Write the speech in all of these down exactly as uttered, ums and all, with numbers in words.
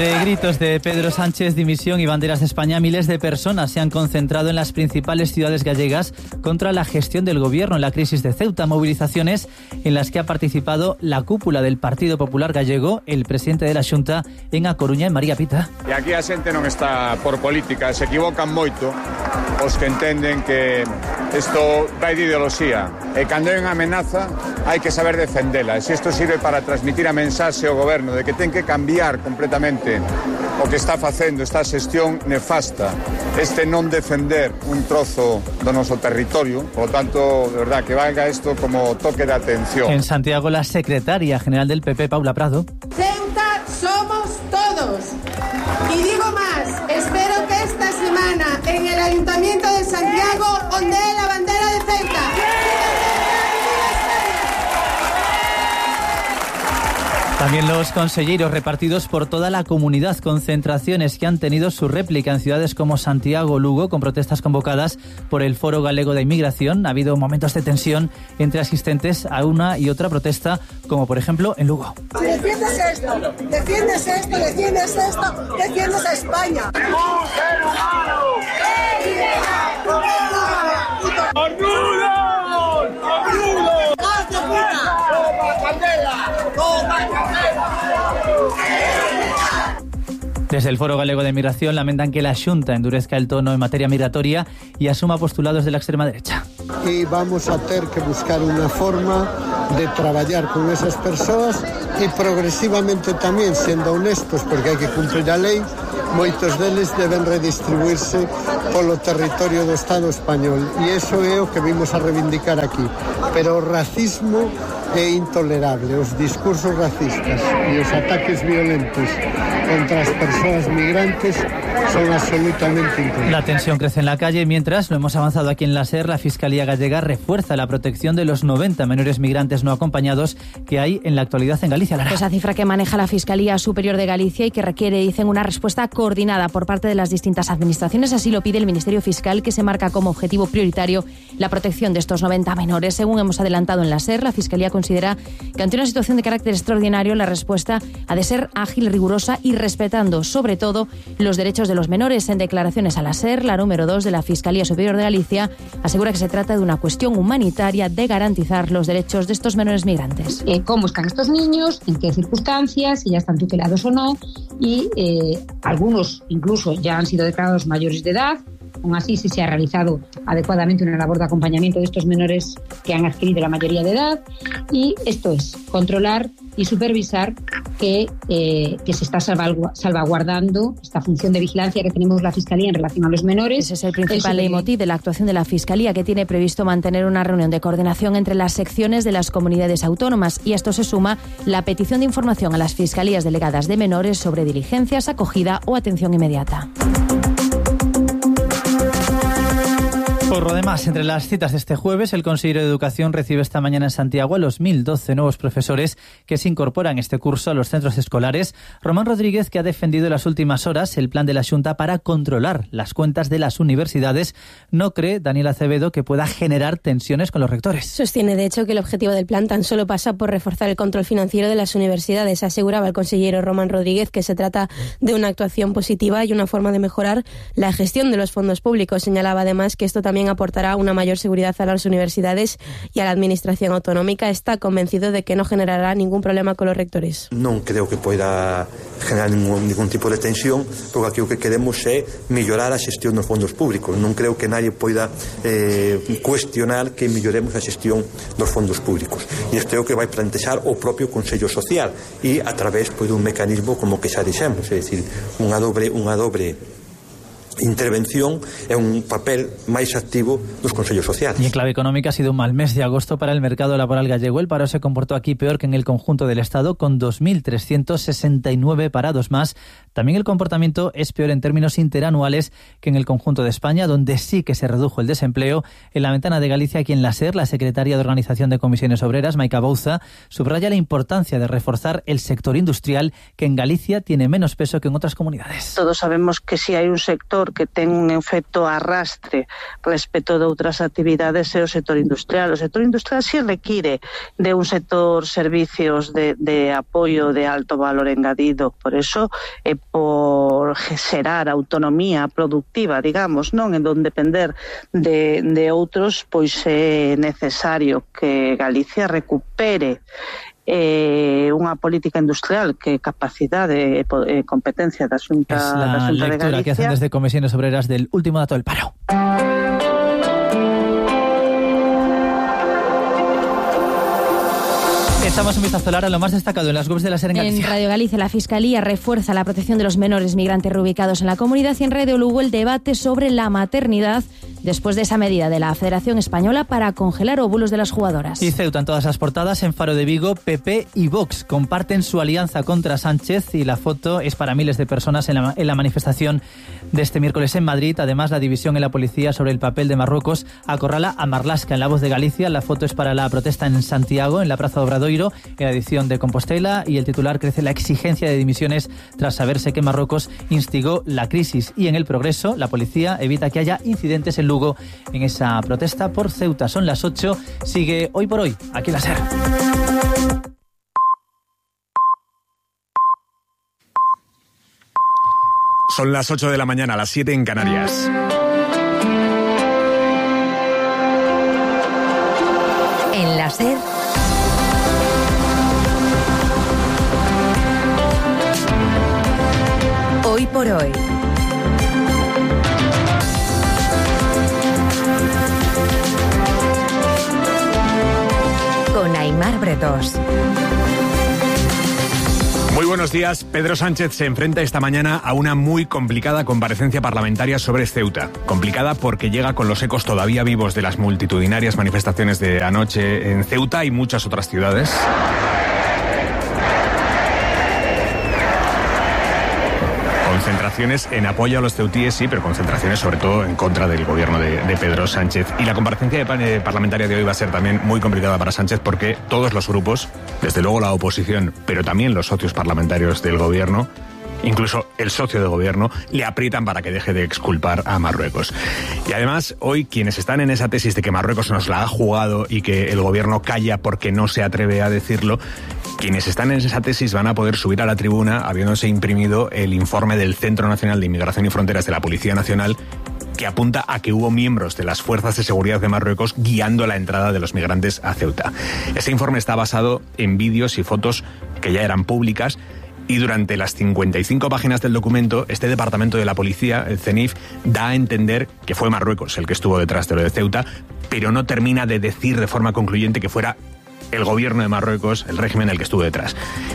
Entre gritos de Pedro Sánchez, dimisión y banderas de España, miles de personas se han concentrado en las principales ciudades gallegas contra la gestión del gobierno en la crisis de Ceuta. Movilizaciones en las que ha participado la cúpula del Partido Popular Gallego, el presidente de la Xunta en A Coruña, en María Pita. E aquí a xente non está por política, se equivocan moito os que entenden que isto vai de ideoloxía. E cando hai unha amenaza hai que saber defendela. E se isto sirve para transmitir a mensaxe ao goberno de que ten que cambiar completamente o que está facendo esta xestión nefasta, este non defender un trozo do noso territorio, por lo tanto, de verdad, que valga isto como toque de atención. En Santiago, la secretaria general del P P, Paula Prado. Ceuta somos todos. Y digo más, espero que esta semana en el Ayuntamiento de Santiago ondee la bandera de Ceuta. También los conselleiros repartidos por toda la comunidad, concentraciones que han tenido su réplica en ciudades como Santiago o Lugo, con protestas convocadas por el Foro Galego de Inmigración. Ha habido momentos de tensión entre asistentes a una y otra protesta, como por ejemplo en Lugo. Si defiendes esto, defiendes esto, defiendes esto, defiendes a España. ¡Un ser humano! ¡Ornudos! ¡Ornudos! ¡Toma candela! ¡Toma candela! Desde el Foro Galego de Inmigración lamentan que la Xunta endurezca el tono en materia migratoria y asuma postulados de la extrema derecha. Y vamos a tener que buscar una forma de traballar con esas persoas e progresivamente tamén, sendo honestos, porque hai que cumprir a lei, moitos deles deben redistribuirse polo territorio do Estado español, e iso é o que vimos a reivindicar aquí. Pero o racismo é intolerable, os discursos racistas e os ataques violentos contra as persoas migrantes son absolutamente intolerables. La tensión crece en la calle. Mientras, lo hemos avanzado aquí en la SER, la Fiscalía Gallega refuerza la protección de los noventa menores migrantes no acompañados que hay en la actualidad en Galicia. Lara. Esa cifra que maneja la Fiscalía Superior de Galicia y que requiere, dicen, una respuesta coordinada por parte de las distintas administraciones. Así lo pide el Ministerio Fiscal, que se marca como objetivo prioritario la protección de estos noventa menores. Según hemos adelantado en la SER, la Fiscalía considera que ante una situación de carácter extraordinario la respuesta ha de ser ágil, rigurosa y respetando sobre todo los derechos de los menores. En declaraciones a la SER, la número dos de la Fiscalía Superior de Galicia asegura que se trata de una cuestión humanitaria de garantizar los derechos de estos menores migrantes. Eh, ¿Cómo están estos niños? ¿En qué circunstancias? Si ya están tutelados o no. Y eh, algunos incluso ya han sido declarados mayores de edad. Aún así, si se ha realizado adecuadamente una labor de acompañamiento de estos menores que han adquirido la mayoría de edad. Y esto es controlar y supervisar que, eh, que se está salvaguardando esta función de vigilancia que tenemos la Fiscalía en relación a los menores. Ese es el principal leitmotiv de la actuación de la Fiscalía, que tiene previsto mantener una reunión de coordinación entre las secciones de las comunidades autónomas, y a esto se suma la petición de información a las Fiscalías delegadas de menores sobre diligencias, acogida o atención inmediata. Por lo demás, entre las citas de este jueves, el consejero de Educación recibe esta mañana en Santiago a los mil doce nuevos profesores que se incorporan este curso a los centros escolares. Román Rodríguez, que ha defendido en las últimas horas el plan de la Xunta para controlar las cuentas de las universidades, no cree, Daniel Acevedo, que pueda generar tensiones con los rectores. Sostiene, de hecho, que el objetivo del plan tan solo pasa por reforzar el control financiero de las universidades. Aseguraba el consejero Román Rodríguez que se trata de una actuación positiva y una forma de mejorar la gestión de los fondos públicos. Señalaba además que esto también aportará una mayor seguridad a las universidades y a la administración autonómica. Está convencido de que no generará ningún problema con los rectores. Non creo que poida generar ningún, ningún tipo de tensión, porque aquí o que queremos é mellorar a xestión dos fondos públicos. Non creo que nadie poida eh, cuestionar que melloremos a xestión dos fondos públicos. E isto é o que vai plantexar o propio Consello Social e a través pois, dun mecanismo como que xa dixemos, é dicir, unha dobre, unha dobre intervención é un papel máis activo dos consellos sociales. Y en clave económica ha sido un mal mes de agosto para el mercado laboral gallego. El paro se comportó aquí peor que en el conjunto del Estado, con dos mil trescientos sesenta y nueve parados más. También el comportamiento es peor en términos interanuales que en el conjunto de España, donde sí que se redujo el desempleo. En la ventana de Galicia, aquí en la SER, la secretaria de Organización de Comisiones Obreras, Maica Bouza, subraya la importancia de reforzar el sector industrial, que en Galicia tiene menos peso que en otras comunidades. Todos sabemos que si hay un sector sector que ten un efecto arrastre respecto de outras actividades é o sector industrial. O sector industrial sí require de un sector servicios de, de apoio de alto valor engadido. Por eso, eh, por xerar autonomía productiva, digamos, non en donde depender de, de outros, pois é necesario que Galicia recupere Eh, unha política industrial que capacidade e eh, competencia da Xunta, es la da Xunta de lectura Galicia. Que hacen desde Comisiones Obreras del último dato del paro. Echamos un vistazo ahora a lo más destacado en las webs de la SER en Galicia. En Radio Galicia, la Fiscalía refuerza la protección de los menores migrantes reubicados en la comunidad, y en Radio Lugo el debate sobre la maternidad después de esa medida de la Federación Española para congelar óvulos de las jugadoras. Y Ceuta en todas las portadas. En Faro de Vigo, P P y Vox comparten su alianza contra Sánchez, y la foto es para miles de personas en la, en la manifestación de este miércoles en Madrid. Además, la división en la policía sobre el papel de Marruecos acorrala a Marlaska. En La Voz de Galicia, la foto es para la protesta en Santiago, en la Plaza Obradoiro, en la edición de Compostela, y el titular: crece la exigencia de dimisiones tras saberse que Marruecos instigó la crisis. Y en El Progreso, la policía evita que haya incidentes en Lugo en esa protesta por Ceuta. Son las ocho, sigue Hoy por Hoy, aquí en la SER. Son las ocho de la mañana, las siete en Canarias. En la SER, Hoy por Hoy. Con Aimar Bretos. Muy buenos días. Pedro Sánchez se enfrenta esta mañana a una muy complicada comparecencia parlamentaria sobre Ceuta. Complicada porque llega con los ecos todavía vivos de las multitudinarias manifestaciones de anoche en Ceuta y muchas otras ciudades. Concentraciones en apoyo a los ceutíes, sí, pero concentraciones sobre todo en contra del gobierno de, de Pedro Sánchez. Y la comparecencia de, eh, parlamentaria de hoy va a ser también muy complicada para Sánchez, porque todos los grupos, desde luego la oposición, pero también los socios parlamentarios del gobierno, incluso el socio de gobierno, le aprietan para que deje de exculpar a Marruecos. Y además, hoy quienes están en esa tesis de que Marruecos nos la ha jugado y que el gobierno calla porque no se atreve a decirlo, quienes están en esa tesis van a poder subir a la tribuna habiéndose imprimido el informe del Centro Nacional de Inmigración y Fronteras de la Policía Nacional, que apunta a que hubo miembros de las fuerzas de seguridad de Marruecos guiando la entrada de los migrantes a Ceuta. Ese informe está basado en vídeos y fotos que ya eran públicas, y durante las cincuenta y cinco páginas del documento, este departamento de la policía, el CENIF, da a entender que fue Marruecos el que estuvo detrás de lo de Ceuta, pero no termina de decir de forma concluyente que fuera el gobierno de Marruecos, el régimen, el que estuvo detrás.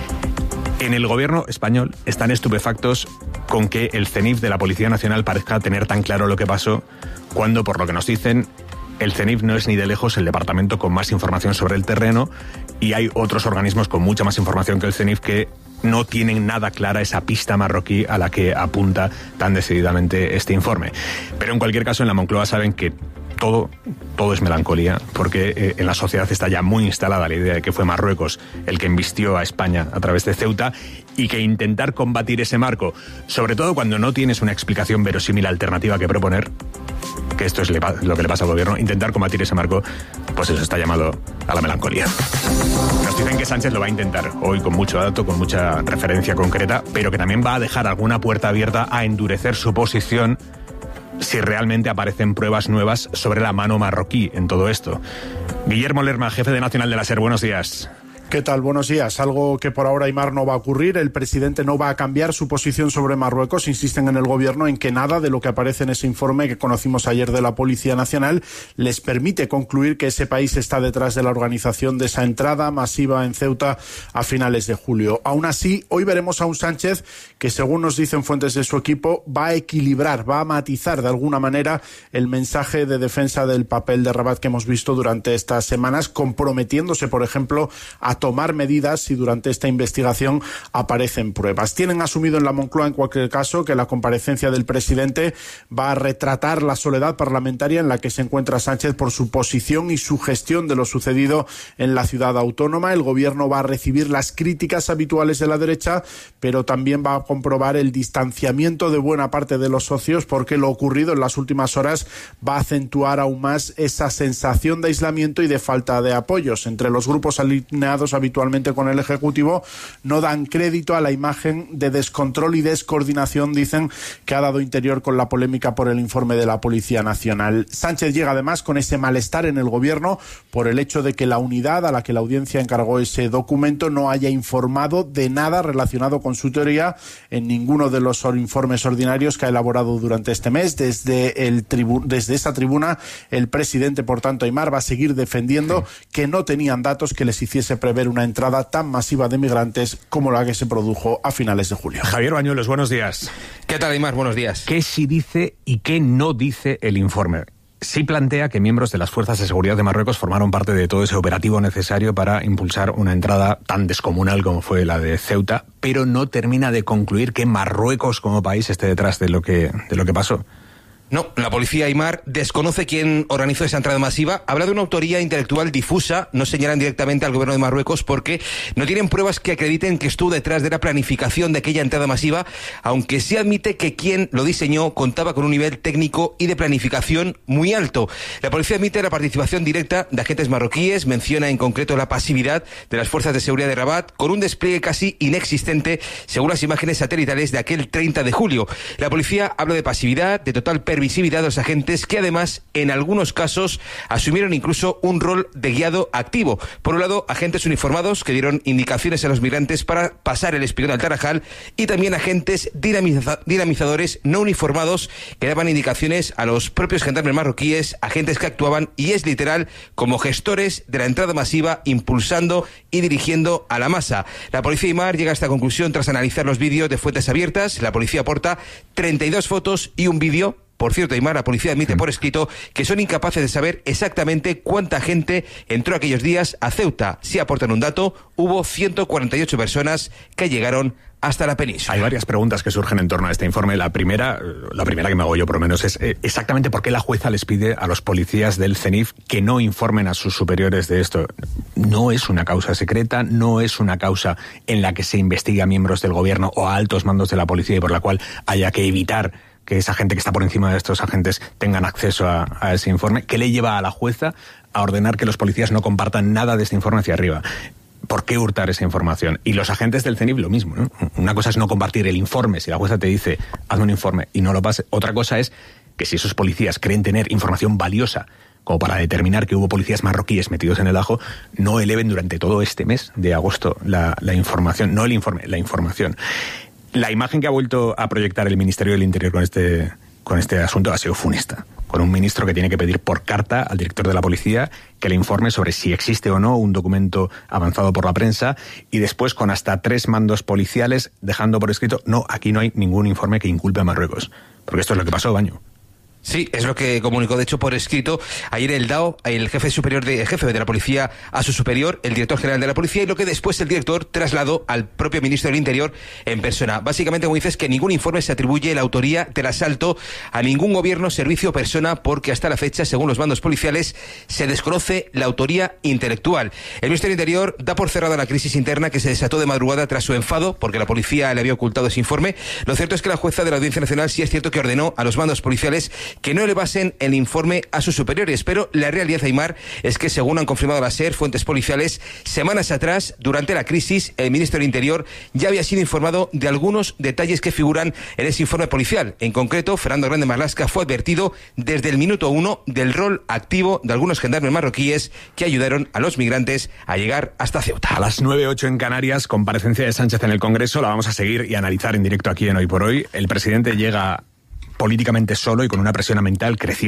En el gobierno español están estupefactos con que el CENIF de la Policía Nacional parezca tener tan claro lo que pasó, cuando, por lo que nos dicen, el CENIF no es ni de lejos el departamento con más información sobre el terreno, y hay otros organismos con mucha más información que el CENIF que no tienen nada clara esa pista marroquí a la que apunta tan decididamente este informe. Pero en cualquier caso, en la Moncloa saben que todo, todo es melancolía, porque eh, en la sociedad está ya muy instalada la idea de que fue Marruecos el que embistió a España a través de Ceuta, y que intentar combatir ese marco, sobre todo cuando no tienes una explicación verosímil alternativa que proponer, que esto es lo que le pasa al gobierno, intentar combatir ese marco, pues eso está llamado a la melancolía. Nos dicen que Sánchez lo va a intentar hoy con mucho dato, con mucha referencia concreta, pero que también va a dejar alguna puerta abierta a endurecer su posición si realmente aparecen pruebas nuevas sobre la mano marroquí en todo esto. Guillermo Lerma, jefe de Nacional de la SER, buenos días. ¿Qué tal? Buenos días. Algo que por ahora, Aimar, no va a ocurrir. El presidente no va a cambiar su posición sobre Marruecos. Insisten en el gobierno en que nada de lo que aparece en ese informe que conocimos ayer de la Policía Nacional les permite concluir que ese país está detrás de la organización de esa entrada masiva en Ceuta a finales de julio. Aún así, hoy veremos a un Sánchez que, según nos dicen fuentes de su equipo, va a equilibrar, va a matizar de alguna manera el mensaje de defensa del papel de Rabat que hemos visto durante estas semanas, comprometiéndose, por ejemplo, a a tomar medidas si durante esta investigación aparecen pruebas. Tienen asumido en la Moncloa, en cualquier caso, que la comparecencia del presidente va a retratar la soledad parlamentaria en la que se encuentra Sánchez por su posición y su gestión de lo sucedido en la ciudad autónoma. El gobierno va a recibir las críticas habituales de la derecha, pero también va a comprobar el distanciamiento de buena parte de los socios, porque lo ocurrido en las últimas horas va a acentuar aún más esa sensación de aislamiento y de falta de apoyos. Entre los grupos alineados habitualmente con el Ejecutivo no dan crédito a la imagen de descontrol y descoordinación, dicen, que ha dado Interior con la polémica por el informe de la Policía Nacional. Sánchez llega además con ese malestar en el gobierno por el hecho de que la unidad a la que la audiencia encargó ese documento no haya informado de nada relacionado con su teoría en ninguno de los informes ordinarios que ha elaborado durante este mes. Desde, el tribu- desde esa tribuna, el presidente, por tanto, Aimar, va a seguir defendiendo que no tenían datos que les hiciese prever una entrada tan masiva de migrantes como la que se produjo a finales de julio. Javier Bañuelos, buenos días. ¿Qué tal, Aimar? Buenos días. ¿Qué sí dice y qué no dice el informe? Sí plantea que miembros de las fuerzas de seguridad de Marruecos formaron parte de todo ese operativo necesario para impulsar una entrada tan descomunal como fue la de Ceuta, pero no termina de concluir que Marruecos como país esté detrás de lo que, de lo que pasó. No, la policía, Aimar, desconoce quién organizó esa entrada masiva. Habla de una autoría intelectual difusa. No señalan directamente al gobierno de Marruecos porque no tienen pruebas que acrediten que estuvo detrás de la planificación de aquella entrada masiva, aunque sí admite que quien lo diseñó contaba con un nivel técnico y de planificación muy alto. La policía admite la participación directa de agentes marroquíes, menciona en concreto la pasividad de las fuerzas de seguridad de Rabat, con un despliegue casi inexistente según las imágenes satelitales de aquel treinta de julio. La policía habla de pasividad, de total visibilidad de los agentes, que además en algunos casos asumieron incluso un rol de guiado activo. Por un lado, agentes uniformados que dieron indicaciones a los migrantes para pasar el espigón al Tarajal, y también agentes dinamiza- dinamizadores no uniformados que daban indicaciones a los propios gendarmes marroquíes, agentes que actuaban, y es literal, como gestores de la entrada masiva, impulsando y dirigiendo a la masa. La policía Aimar llega a esta conclusión tras analizar los vídeos de fuentes abiertas. La policía aporta treinta y dos fotos y un vídeo. Por cierto, Aimar, la policía admite por escrito que son incapaces de saber exactamente cuánta gente entró aquellos días a Ceuta. Si aportan un dato, hubo ciento cuarenta y ocho personas que llegaron hasta la península. Hay varias preguntas que surgen en torno a este informe. La primera, la primera que me hago yo por lo menos, es eh, exactamente por qué la jueza les pide a los policías del CENIF que no informen a sus superiores de esto. No es una causa secreta, no es una causa en la que se investiga a miembros del gobierno o a altos mandos de la policía y por la cual haya que evitar que esa gente que está por encima de estos agentes tengan acceso a, a ese informe. ¿Qué le lleva a la jueza a ordenar que los policías no compartan nada de este informe hacia arriba? ¿Por qué hurtar esa información? Y los agentes del CENIF lo mismo, ¿no? Una cosa es no compartir el informe. Si la jueza te dice, hazme un informe y no lo pase. Otra cosa es que si esos policías creen tener información valiosa como para determinar que hubo policías marroquíes metidos en el ajo, no eleven durante todo este mes de agosto la, la información, no el informe, la información. La imagen que ha vuelto a proyectar el Ministerio del Interior con este, con este asunto ha sido funesta, con un ministro que tiene que pedir por carta al director de la policía que le informe sobre si existe o no un documento avanzado por la prensa, y después con hasta tres mandos policiales dejando por escrito, no, aquí no hay ningún informe que inculpe a Marruecos, porque esto es lo que pasó, Baño. Sí, es lo que comunicó, de hecho, por escrito ayer el D A O, el jefe superior de, el jefe de la policía, a su superior, el director general de la policía, y lo que después el director trasladó al propio ministro del Interior en persona. Básicamente, como dices, que ningún informe se atribuye la autoría del asalto a ningún gobierno, servicio o persona, porque hasta la fecha, según los mandos policiales, se desconoce la autoría intelectual. El Ministerio del Interior da por cerrada la crisis interna que se desató de madrugada tras su enfado, porque la policía le había ocultado ese informe. Lo cierto es que la jueza de la Audiencia Nacional sí es cierto que ordenó a los mandos policiales que no elevasen el informe a sus superiores, pero la realidad, Aimar, es que, según han confirmado la SER, fuentes policiales, semanas atrás, durante la crisis, el ministro del Interior ya había sido informado de algunos detalles que figuran en ese informe policial. En concreto, Fernando Grande Marlaska fue advertido desde el minuto uno del rol activo de algunos gendarmes marroquíes que ayudaron a los migrantes a llegar hasta Ceuta. A las nueve ocho en Canarias, comparecencia de Sánchez en el Congreso, la vamos a seguir y analizar en directo aquí en Hoy por Hoy. El presidente llega políticamente solo y con una presión mental creciente.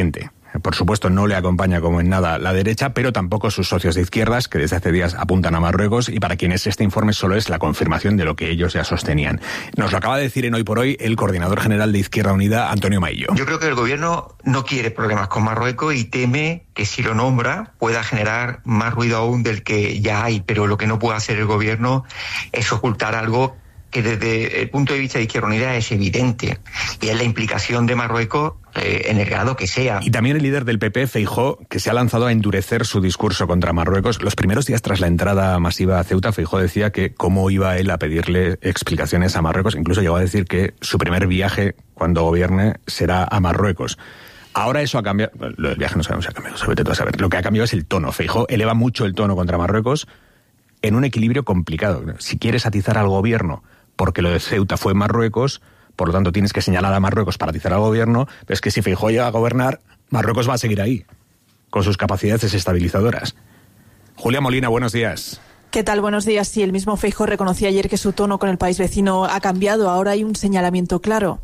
Por supuesto, no le acompaña como en nada la derecha, pero tampoco sus socios de izquierdas, que desde hace días apuntan a Marruecos, y para quienes este informe solo es la confirmación de lo que ellos ya sostenían. Nos lo acaba de decir en Hoy por Hoy el coordinador general de Izquierda Unida, Antonio Maillo. Yo creo que el gobierno no quiere problemas con Marruecos y teme que si lo nombra pueda generar más ruido aún del que ya hay, pero lo que no puede hacer el gobierno es ocultar algo que desde el punto de vista de Izquierda Unida es evidente, y es la implicación de Marruecos eh, en el grado que sea. Y también el líder del P P, Feijóo, que se ha lanzado a endurecer su discurso contra Marruecos. Los primeros días tras la entrada masiva a Ceuta, Feijóo decía que cómo iba él a pedirle explicaciones a Marruecos. Incluso llegó a decir que su primer viaje cuando gobierne será a Marruecos. Ahora eso ha cambiado. Lo del viaje no sabemos si ha cambiado, sobre todo a saber. Lo que ha cambiado es el tono. Feijóo eleva mucho el tono contra Marruecos en un equilibrio complicado. Si quieres atizar al gobierno porque lo de Ceuta fue en Marruecos, por lo tanto tienes que señalar a Marruecos para atizar al gobierno, pero es que si Feijóo llega a gobernar, Marruecos va a seguir ahí, con sus capacidades desestabilizadoras. Julia Molina, buenos días. ¿Qué tal? Buenos días. Sí, el mismo Feijóo reconoció ayer que su tono con el país vecino ha cambiado. Ahora hay un señalamiento claro.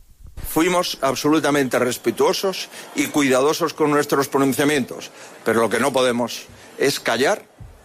Fuimos absolutamente respetuosos y cuidadosos con nuestros pronunciamientos, pero lo que no podemos es callar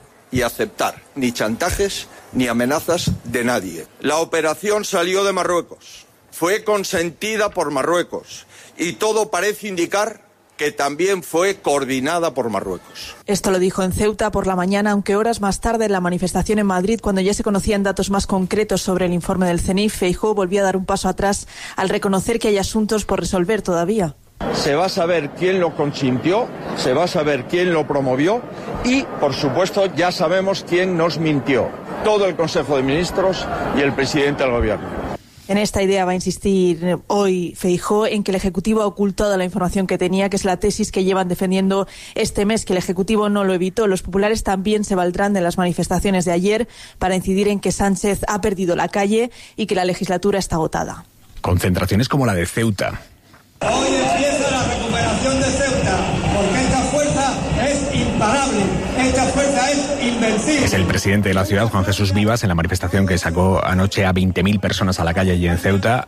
y aceptar ni chantajes ni amenazas de nadie. La operación salió de Marruecos, fue consentida por Marruecos y todo parece indicar que también fue coordinada por Marruecos. Esto lo dijo en Ceuta por la mañana, aunque horas más tarde en la manifestación en Madrid, cuando ya se conocían datos más concretos sobre el informe del C N I F, Feijóo volvió a dar un paso atrás al reconocer que hay asuntos por resolver todavía. Se va a saber quién lo consintió, se va a saber quién lo promovió y, por supuesto, ya sabemos quién nos mintió. Todo el Consejo de Ministros y el presidente del Gobierno. En esta idea va a insistir hoy Feijóo en que el Ejecutivo ha ocultado la información que tenía, que es la tesis que llevan defendiendo este mes, que el Ejecutivo no lo evitó. Los populares también se valdrán de las manifestaciones de ayer para incidir en que Sánchez ha perdido la calle y que la legislatura está agotada. Concentraciones como la de Ceuta. Hoy empieza la recuperación de Ceuta, porque esta fuerza es imparable, esta fuerza es invencible. Es el presidente de la ciudad, Juan Jesús Vivas, en la manifestación que sacó anoche a veinte mil personas a la calle allí en Ceuta.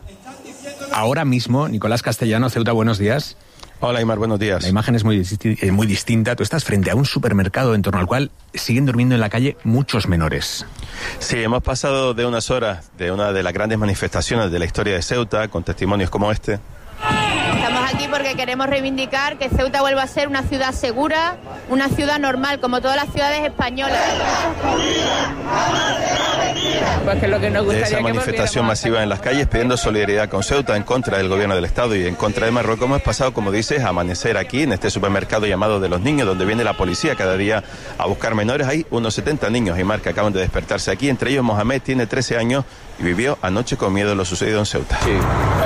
Ahora mismo, Nicolás Castellano, Ceuta, buenos días. Hola, Aymar, buenos días. La imagen es muy, disti- muy distinta. Tú estás frente a un supermercado en torno al cual siguen durmiendo en la calle muchos menores. Sí, hemos pasado de unas horas de una de las grandes manifestaciones de la historia de Ceuta, con testimonios como este. Estamos aquí porque queremos reivindicar que Ceuta vuelva a ser una ciudad segura, una ciudad normal, como todas las ciudades españolas. Pues que lo que nos gustaría esa manifestación masiva en las calles pidiendo solidaridad con Ceuta en contra del gobierno del Estado y en contra de Marruecos. Hemos pasado, como dices, a amanecer aquí en este supermercado llamado de los niños, donde viene la policía cada día a buscar menores. Hay unos setenta niños, Aymar, que acaban de despertarse aquí. Entre ellos Mohamed, tiene trece años y vivió anoche con miedo lo sucedido en Ceuta. Sí.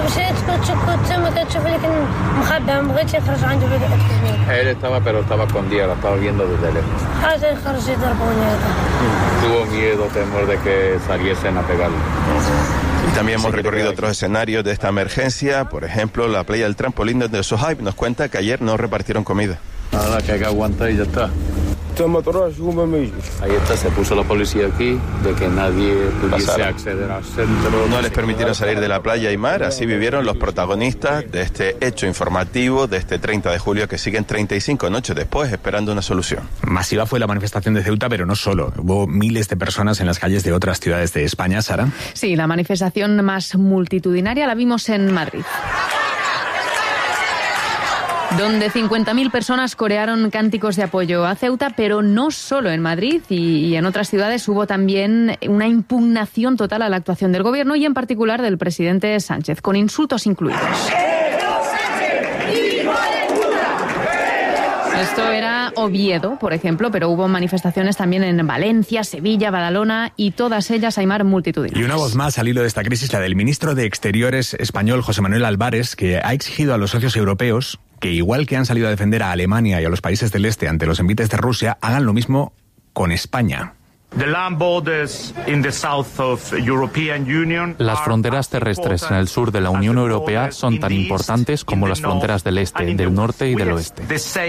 Él estaba, pero estaba escondido, la estaba viendo desde lejos. Tuvo miedo, temor de que saliesen a pegarle. Y también hemos recorrido otros escenarios de esta emergencia, por ejemplo, la playa del trampolín de Sohaib nos cuenta que ayer no repartieron comida. Nada, que hay que aguantar y ya está. Ahí está, se puso la policía aquí, de que nadie pudiese Pasaron. acceder al centro. No les permitieron salir de la playa y mar, así vivieron los protagonistas de este hecho informativo de este treinta de julio, que siguen treinta y cinco noches después esperando una solución. Masiva fue la manifestación de Ceuta, pero no solo. Hubo miles de personas en las calles de otras ciudades de España, Sara. Sí, la manifestación más multitudinaria la vimos en Madrid, donde cincuenta mil personas corearon cánticos de apoyo a Ceuta, pero no solo en Madrid y, y en otras ciudades hubo también una impugnación total a la actuación del gobierno y en particular del presidente Sánchez, con insultos incluidos. Esto era Oviedo, por ejemplo, pero hubo manifestaciones también en Valencia, Sevilla, Badalona y todas ellas, Aymar, multitudinarias. Y una voz más al hilo de esta crisis, la del ministro de Exteriores español, José Manuel Álvarez, que ha exigido a los socios europeos que, igual que han salido a defender a Alemania y a los países del este ante los envites de Rusia, hagan lo mismo con España. Las fronteras terrestres en el sur de la Unión Europea son tan importantes como las fronteras del este, del norte y del oeste.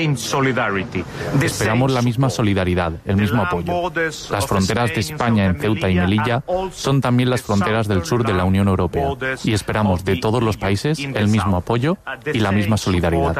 Esperamos la misma solidaridad, el mismo apoyo. Las fronteras de España en Ceuta y Melilla son también las fronteras del sur de la Unión Europea y esperamos de todos los países el mismo apoyo y la misma solidaridad.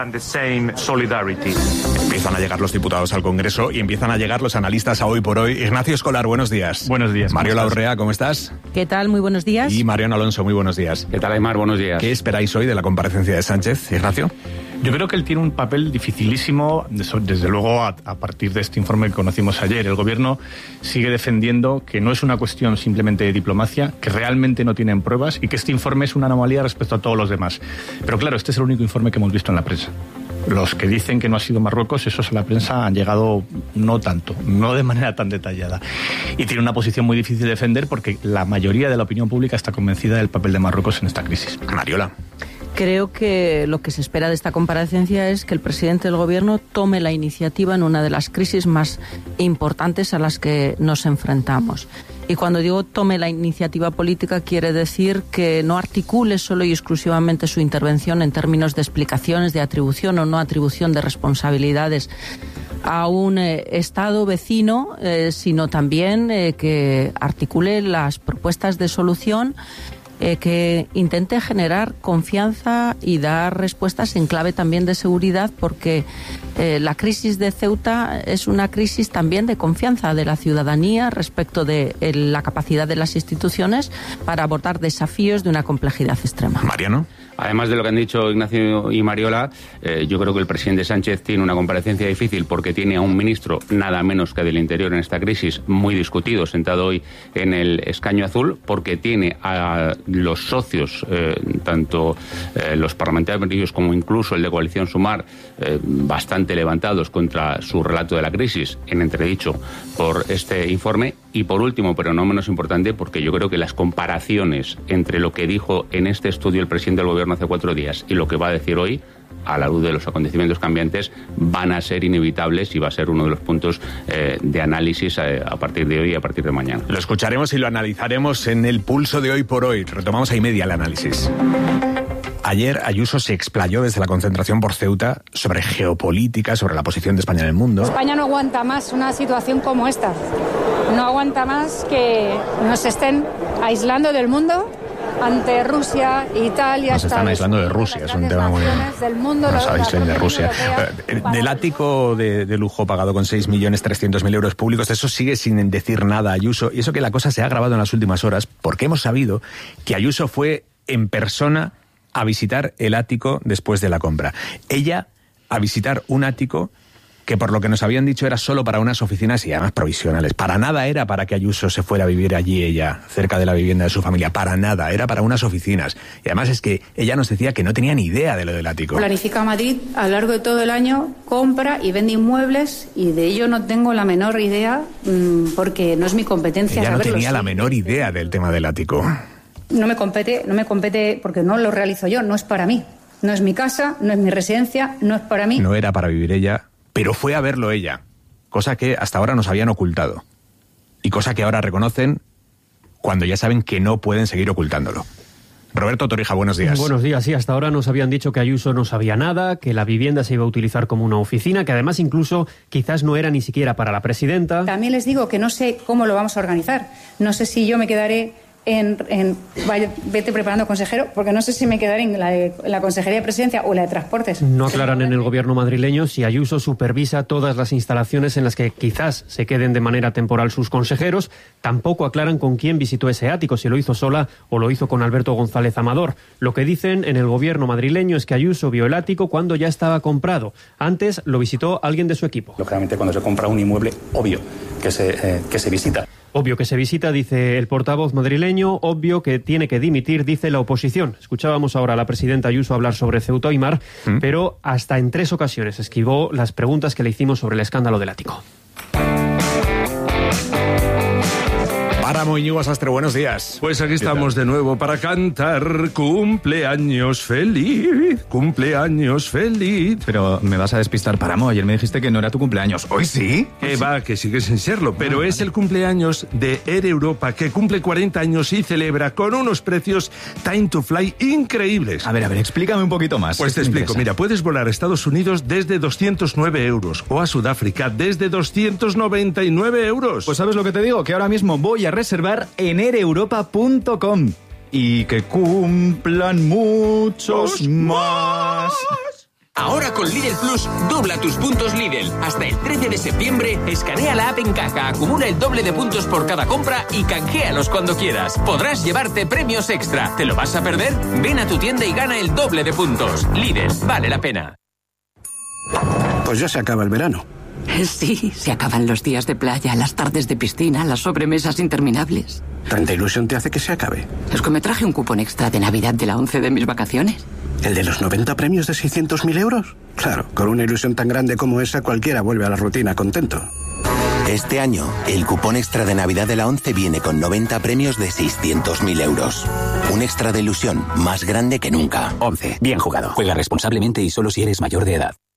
Empiezan a llegar los diputados al Congreso y empiezan a llegar los analistas a Hoy por Hoy. Ignacio Escolar, buenos días. Buenos días. Mariola Urrea, ¿cómo estás? ¿Qué tal? Muy buenos días. Y Mariano Alonso, muy buenos días. ¿Qué tal, Aymar? Buenos días. ¿Qué esperáis hoy de la comparecencia de Sánchez, Ignacio? Yo creo que él tiene un papel dificilísimo, desde luego a, a partir de este informe que conocimos ayer. El Gobierno sigue defendiendo que no es una cuestión simplemente de diplomacia, que realmente no tienen pruebas y que este informe es una anomalía respecto a todos los demás. Pero claro, este es el único informe que hemos visto en la prensa. Los que dicen que no ha sido Marruecos, esos a la prensa han llegado no tanto, no de manera tan detallada. Y tiene una posición muy difícil de defender porque la mayoría de la opinión pública está convencida del papel de Marruecos en esta crisis. Mariola. Creo que lo que se espera de esta comparecencia es que el presidente del Gobierno tome la iniciativa en una de las crisis más importantes a las que nos enfrentamos. Y cuando digo tome la iniciativa política, quiere decir que no articule solo y exclusivamente su intervención en términos de explicaciones, de atribución o no atribución de responsabilidades a un eh, Estado vecino, eh, sino también eh, que articule las propuestas de solución, Eh, que intente generar confianza y dar respuestas en clave también de seguridad, porque eh, la crisis de Ceuta es una crisis también de confianza de la ciudadanía respecto de eh, la capacidad de las instituciones para abordar desafíos de una complejidad extrema. Mariano. Además de lo que han dicho Ignacio y Mariola, eh, yo creo que el presidente Sánchez tiene una comparecencia difícil porque tiene a un ministro, nada menos que del Interior en esta crisis, muy discutido, sentado hoy en el escaño azul, porque tiene a los socios, eh, tanto eh, los parlamentarios como incluso el de Coalición Sumar, eh, bastante levantados contra su relato de la crisis, en entredicho por este informe. Y por último, pero no menos importante, porque yo creo que las comparaciones entre lo que dijo en este estudio el presidente del Gobierno hace cuatro días y lo que va a decir hoy, a la luz de los acontecimientos cambiantes, van a ser inevitables y va a ser uno de los puntos eh, de análisis eh, a partir de hoy y a partir de mañana. Lo escucharemos y lo analizaremos en el pulso de Hoy por Hoy. Retomamos ahí media el análisis. Ayer Ayuso se explayó desde la concentración por Ceuta sobre geopolítica, sobre la posición de España en el mundo. España no aguanta más una situación como esta. No aguanta más que nos estén aislando del mundo ante Rusia, Italia... Nos están aislando de Rusia, es un tema muy... Del mundo, nos aíslen de Rusia. Del ático de, de lujo pagado con seis millones trescientos mil euros públicos, de eso sigue sin decir nada Ayuso. Y eso que la cosa se ha agravado en las últimas horas, porque hemos sabido que Ayuso fue en persona a visitar el ático después de la compra. Ella a visitar un ático que por lo que nos habían dicho era solo para unas oficinas y además provisionales. Para nada era para que Ayuso se fuera a vivir allí ella, cerca de la vivienda de su familia. Para nada, era para unas oficinas. Y además es que ella nos decía que no tenía ni idea de lo del ático. Planifica Madrid a lo largo de todo el año, compra y vende inmuebles y de ello no tengo la menor idea porque no es mi competencia. Ella no saberlo, tenía sí. la menor idea del tema del ático. No me compete, no me compete porque no lo realizo yo, no es para mí. No es mi casa, no es mi residencia, no es para mí. No era para vivir ella, pero fue a verlo ella, cosa que hasta ahora nos habían ocultado. Y cosa que ahora reconocen cuando ya saben que no pueden seguir ocultándolo. Roberto Torija, buenos días. Buenos días, sí, hasta ahora nos habían dicho que Ayuso no sabía nada, que la vivienda se iba a utilizar como una oficina, que además incluso quizás no era ni siquiera para la presidenta. También les digo que no sé cómo lo vamos a organizar. No sé si yo me quedaré en, en vaya, vete preparando consejero, porque no sé si me quedaré en la, de, en la Consejería de Presidencia o la de Transportes. No aclaran en el gobierno madrileño si Ayuso supervisa todas las instalaciones en las que quizás se queden de manera temporal sus consejeros. Tampoco aclaran con quién visitó ese ático, si lo hizo sola o lo hizo con Alberto González Amador. Lo que dicen en el gobierno madrileño es que Ayuso vio el ático cuando ya estaba comprado. Antes lo visitó alguien de su equipo. Lógicamente, cuando se compra un inmueble, obvio que se, eh, que se visita. Obvio que se visita, dice el portavoz madrileño, obvio que tiene que dimitir, dice la oposición. Escuchábamos ahora a la presidenta Ayuso hablar sobre Ceuta y Mar, ¿Mm? pero hasta en tres ocasiones esquivó las preguntas que le hicimos sobre el escándalo del ático. Para Paramo, Íñigo Sastre, buenos días. Pues aquí estamos de nuevo para cantar cumpleaños feliz, cumpleaños feliz. Pero me vas a despistar, Paramo. Ayer me dijiste que no era tu cumpleaños. ¿Hoy sí? Que va, que sigue sin serlo. Pero ah, es el cumpleaños de Air Europa, que cumple cuarenta años y celebra con unos precios Time to Fly increíbles. A ver, a ver, explícame un poquito más. Pues te explico. Mira, puedes volar a Estados Unidos desde doscientos nueve euros o a Sudáfrica desde doscientos noventa y nueve euros. Pues ¿sabes lo que te digo? Que ahora mismo voy a reservar en air europa punto com. Y que cumplan muchos más. Ahora con Lidl Plus, dobla tus puntos Lidl. Hasta el trece de septiembre, escanea la app en caja, acumula el doble de puntos por cada compra y canjealos cuando quieras. Podrás llevarte premios extra. ¿Te lo vas a perder? Ven a tu tienda y gana el doble de puntos. Lidl, vale la pena. Pues ya se acaba el verano. Sí, se acaban los días de playa, las tardes de piscina, las sobremesas interminables. ¿Tanta ilusión te hace que se acabe? Es que me traje un cupón extra de Navidad de la once de mis vacaciones. ¿El de los noventa premios de seiscientos mil euros? Claro, con una ilusión tan grande como esa, cualquiera vuelve a la rutina contento. Este año, el cupón extra de Navidad de la once viene con noventa premios de seiscientos mil euros. Un extra de ilusión más grande que nunca. once. Bien jugado. Juega responsablemente y solo si eres mayor de edad.